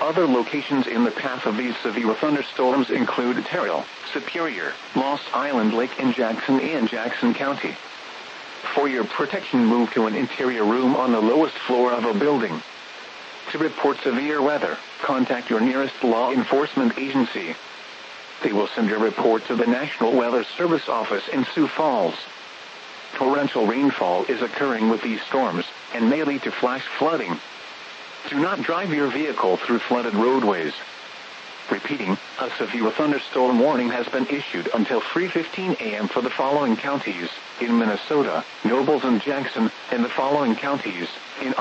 Other locations in the path of these severe thunderstorms include Terrell, Superior, Lost Island Lake and Jackson County. For your protection, move to an interior room on the lowest floor of a building. To report severe weather, contact your nearest law enforcement agency. They will send your report to the National Weather Service office in Sioux Falls. Torrential rainfall is occurring with these storms, and may lead to flash flooding. Do not drive your vehicle through flooded roadways. Repeating, a severe thunderstorm warning has been issued until 3:15 a.m. for the following counties: in Minnesota, Nobles and Jackson, and the following counties, in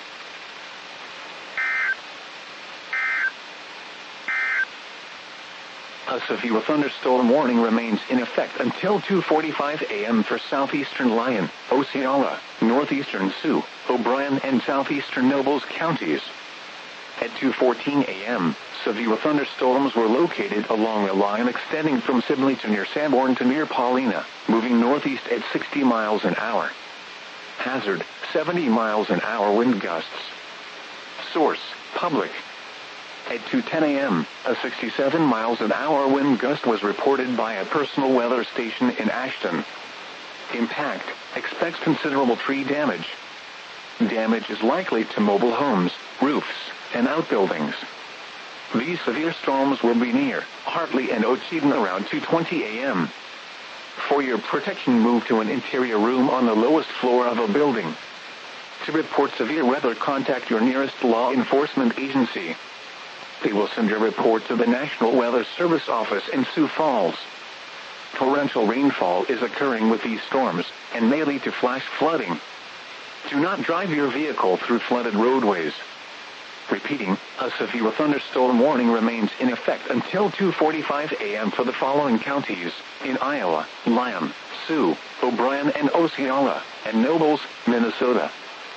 A severe thunderstorm warning remains in effect until 2:45 a.m. for southeastern Lyon, Osceola, northeastern Sioux, O'Brien and southeastern Nobles counties. At 2:14 a.m., severe thunderstorms were located along a line extending from Sibley to near Sanborn to near Paulina, moving northeast at 60 miles an hour. Hazard, 70 miles an hour wind gusts. Source, public. At 2:10 a.m., a 67 miles an hour wind gust was reported by a personal weather station in Ashton. Impact, expects considerable tree damage. Damage is likely to mobile homes, roofs, and outbuildings. These severe storms will be near Hartley and Ocheyedan around 2:20 a.m. For your protection, move to an interior room on the lowest floor of a building. To report severe weather, contact your nearest law enforcement agency. They will send your report to the National Weather Service office in Sioux Falls. Torrential rainfall is occurring with these storms, and may lead to flash flooding. Do not drive your vehicle through flooded roadways. Repeating, a severe thunderstorm warning remains in effect until 2:45 a.m. for the following counties, in Iowa, Lyon, Sioux, O'Brien and Osceola, and Nobles, Minnesota.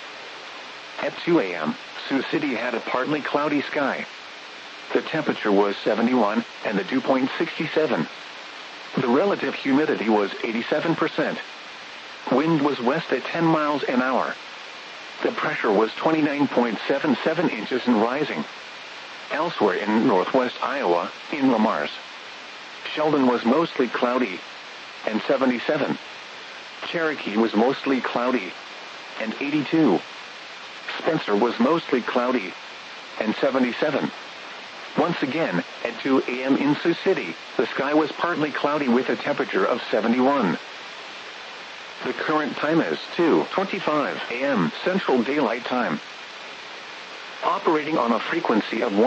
At 2 a.m., Sioux City had a partly cloudy sky. The temperature was 71, and the dew point 67. The relative humidity was 87%. Wind was west at 10 miles an hour. The pressure was 29.77 inches and rising. Elsewhere in northwest Iowa, in Lamars, Sheldon was mostly cloudy, and 77. Cherokee was mostly cloudy, and 82. Spencer was mostly cloudy, and 77. Once again, at 2 a.m. in Sioux City, the sky was partly cloudy with a temperature of 71. The current time is 2:25 a.m. Central Daylight Time. Operating on a frequency of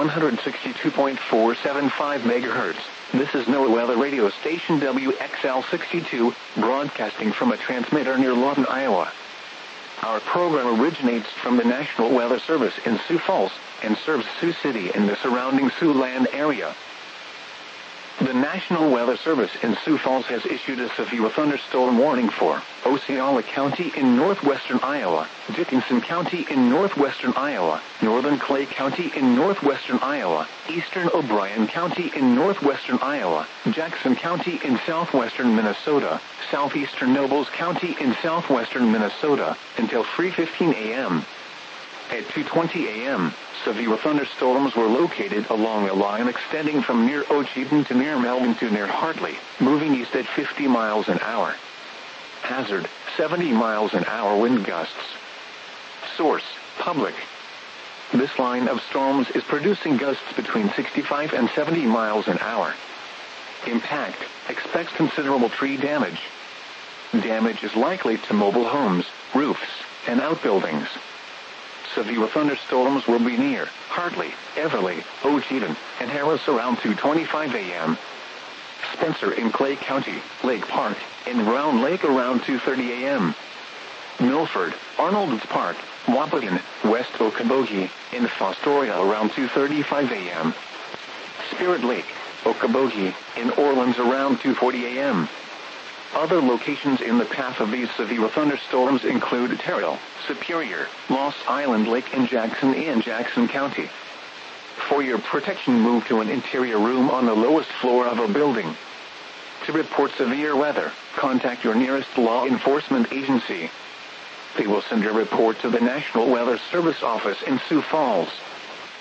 162.475 MHz, this is NOAA Weather Radio Station WXL62, broadcasting from a transmitter near Lawton, Iowa. Our program originates from the National Weather Service in Sioux Falls, and serves Sioux City and the surrounding Siouxland area. The National Weather Service in Sioux Falls has issued a severe thunderstorm warning for Osceola County in northwestern Iowa, Dickinson County in northwestern Iowa, northern Clay County in northwestern Iowa, eastern O'Brien County in northwestern Iowa, Jackson County in southwestern Minnesota, southeastern Nobles County in southwestern Minnesota, until 3:15 a.m. At 2:20 a.m., severe thunderstorms were located along a line extending from near Ocheyedan to near Melvin to near Hartley, moving east at 50 miles an hour. Hazard, 70 miles an hour wind gusts. Source, public. This line of storms is producing gusts between 65 and 70 miles an hour. Impact, expects considerable tree damage. Damage is likely to mobile homes, roofs, and outbuildings. Severe thunderstorms will be near Hartley, Everly, Ocheyedan, and Harris around 2:25 a.m. Spencer in Clay County, Lake Park, and Round Lake around 2:30 a.m. Milford, Arnold's Park, Wahpeton, West Okoboji, and Fostoria around 2:35 a.m. Spirit Lake, Okoboji, and Orleans around 2:40 a.m. Other locations in the path of these severe thunderstorms include Terrell, Superior, Lost Island Lake and Jackson County. For your protection, move to an interior room on the lowest floor of a building. To report severe weather, contact your nearest law enforcement agency. They will send your report to the National Weather Service office in Sioux Falls.